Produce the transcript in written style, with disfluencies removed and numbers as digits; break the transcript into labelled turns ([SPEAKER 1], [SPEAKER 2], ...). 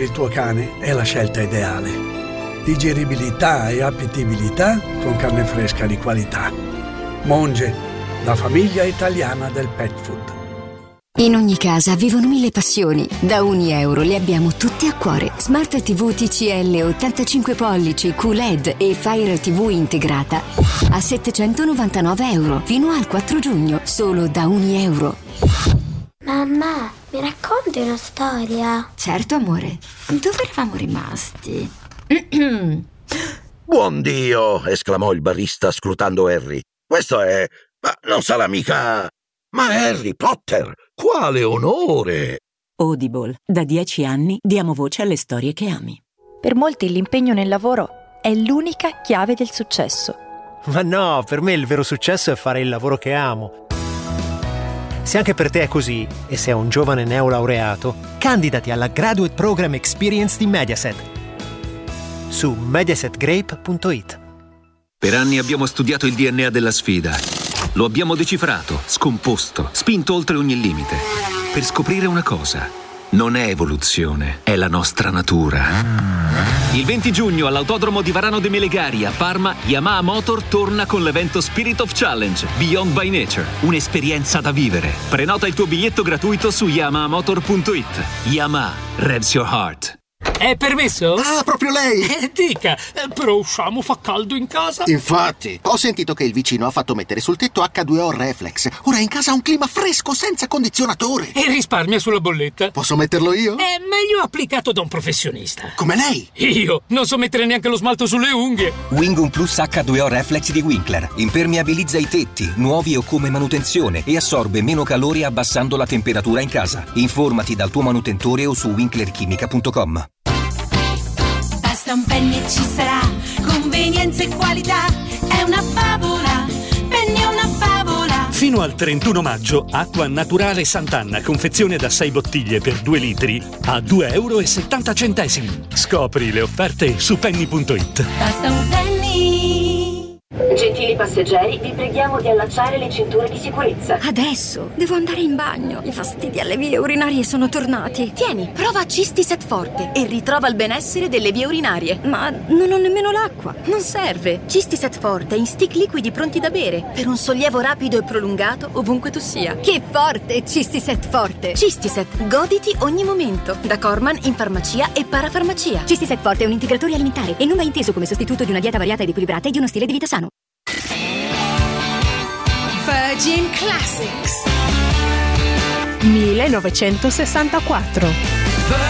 [SPEAKER 1] per il tuo cane è la scelta ideale. Digeribilità e appetibilità con carne fresca di qualità. Monge, la famiglia italiana del pet food.
[SPEAKER 2] In ogni casa vivono 1000 passioni. Da €1 le abbiamo tutte a cuore. Smart TV TCL 85 pollici, QLED e Fire TV integrata a €799 fino al 4 giugno, solo da €1.
[SPEAKER 3] Mamma, mi racconti una storia?
[SPEAKER 2] Certo, amore. Dove eravamo rimasti?
[SPEAKER 4] Buon Dio! Esclamò il barista scrutando Harry. Questo è... Ma non sarà mica... Ma Harry Potter! Quale onore!
[SPEAKER 5] Audible. Da 10 anni diamo voce alle storie che ami.
[SPEAKER 6] Per molti l'impegno nel lavoro è l'unica chiave del successo.
[SPEAKER 7] Ma no, per me il vero successo è fare il lavoro che amo. Se anche per te è così, e sei un giovane neolaureato, candidati alla Graduate Program Experience di Mediaset su mediasetgrape.it.
[SPEAKER 8] Per anni abbiamo studiato il DNA della sfida. Lo abbiamo decifrato, scomposto, spinto oltre ogni limite. Per scoprire una cosa: non è evoluzione, è la nostra natura. Il 20 giugno all'Autodromo di Varano de Melegari a Parma, Yamaha Motor torna con l'evento Spirit of Challenge Beyond by Nature. Un'esperienza da vivere. Prenota il tuo biglietto gratuito su yamahamotor.it. Yamaha, revs your heart.
[SPEAKER 9] È permesso?
[SPEAKER 10] Ah, proprio lei!
[SPEAKER 9] Dica, però usciamo, fa caldo in casa.
[SPEAKER 10] Infatti, ho sentito che il vicino ha fatto mettere sul tetto H2O Reflex. Ora in casa ha un clima fresco senza condizionatore.
[SPEAKER 9] E risparmia sulla bolletta.
[SPEAKER 10] Posso metterlo io?
[SPEAKER 9] È meglio applicato da un professionista.
[SPEAKER 10] Come lei?
[SPEAKER 9] Io non so mettere neanche lo smalto sulle unghie.
[SPEAKER 11] Wingum Plus H2O Reflex di Winkler. Impermeabilizza i tetti, nuovi o come manutenzione, e assorbe meno calore abbassando la temperatura in casa. Informati dal tuo manutentore o su winklerchimica.com.
[SPEAKER 12] Basta un penny e ci sarà convenienza e qualità. È una favola, Penny è una favola.
[SPEAKER 13] Fino al 31 maggio, acqua naturale Sant'Anna, confezione da 6 bottiglie per 2 litri a €2,70. Scopri le offerte su penny.it.
[SPEAKER 12] Basta un penny.
[SPEAKER 14] Gentili passeggeri, vi preghiamo di allacciare le cinture di sicurezza.
[SPEAKER 2] Adesso devo andare in bagno. I fastidi alle vie urinarie sono tornati.
[SPEAKER 15] Tieni, prova Cistiset Forte e ritrova il benessere delle vie urinarie.
[SPEAKER 2] Ma non ho nemmeno l'acqua. Non serve.
[SPEAKER 15] Cistiset Forte in stick liquidi pronti da bere per un sollievo rapido e prolungato ovunque tu sia.
[SPEAKER 2] Che forte Cistiset Forte!
[SPEAKER 15] Cistiset, goditi ogni momento. Da Corman in farmacia e parafarmacia.
[SPEAKER 2] Cistiset Forte è un integratore alimentare e non va inteso come sostituto di una dieta variata ed equilibrata e di uno stile di vita sano.
[SPEAKER 12] Virgin Classics
[SPEAKER 6] 1964.